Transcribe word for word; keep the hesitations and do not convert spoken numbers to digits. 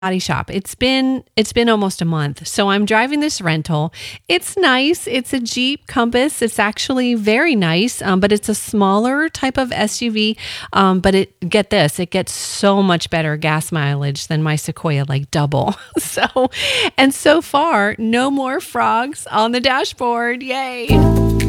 Body shop. It's been it's been almost a month. So I'm driving this rental. It's nice. It's a Jeep Compass. It's actually very nice, um, but it's a smaller type of S U V. Um, but it get this, it gets so much better gas mileage than my Sequoia, like double. So, and so far, no more frogs on the dashboard. Yay!